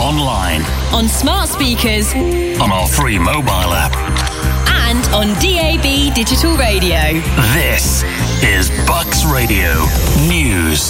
online, on smart speakers, on our free mobile app, and on DAB digital radio. This is Bucks Radio News.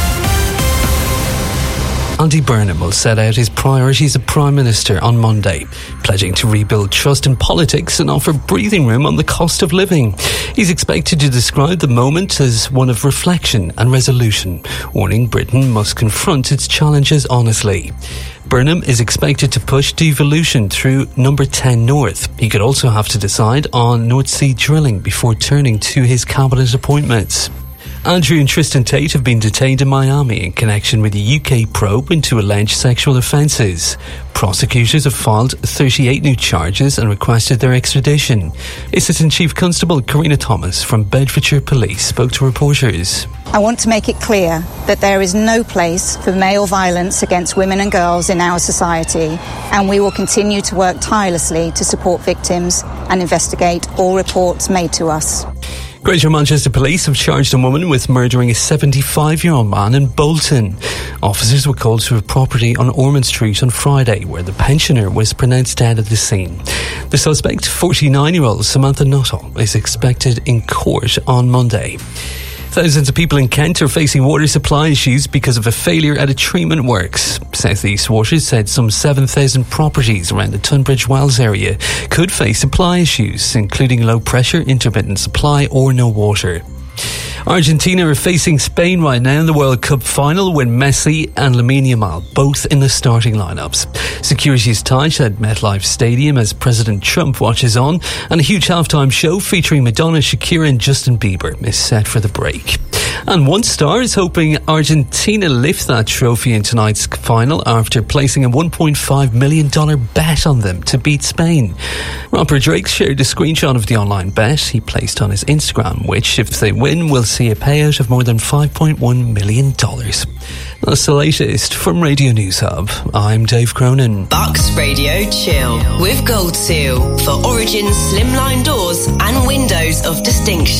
Andy Burnham will set out his priorities as Prime Minister on Monday, pledging to rebuild trust in politics and offer breathing room on the cost of living. He's expected to describe the moment as one of reflection and resolution, warning Britain must confront its challenges honestly. Burnham is expected to push devolution through Number 10 North. He could also have to decide on North Sea drilling before turning to his cabinet appointments. Andrew and Tristan Tate have been detained in Miami in connection with the UK probe into alleged sexual offences. Prosecutors have filed 38 new charges and requested their extradition. Assistant Chief Constable Karina Thomas from Bedfordshire Police spoke to reporters. I want to make it clear that there is no place for male violence against women and girls in our society, and we will continue to work tirelessly to support victims and investigate all reports made to us. Greater Manchester Police have charged a woman with murdering a 75-year-old man in Bolton. Officers were called to a property on Ormond Street on Friday, where the pensioner was pronounced dead at the scene. The suspect, 49-year-old Samantha Nuttall, is expected in court on Monday. Thousands of people in Kent are facing water supply issues because of a failure at a treatment works. South East Water said some 7,000 properties around the Tunbridge Wells area could face supply issues, including low pressure, intermittent supply or no water. Argentina are facing Spain right now in the World Cup final with Messi and Lamine Yamal both in the starting lineups. Security is tight at MetLife Stadium as President Trump watches on, and a huge halftime show featuring Madonna, Shakira and Justin Bieber is set for the break. And One Star is hoping Argentina lift that trophy in tonight's final after placing a $1.5 million bet on them to beat Spain. Robert Drake shared a screenshot of the online bet he placed on his Instagram, which, if they win, will see a payout of more than $5.1 million. That's the latest from Radio News Hub. I'm Dave Cronin. Bucks Radio Chill with Gold Seal for Origin slimline doors and windows of distinction.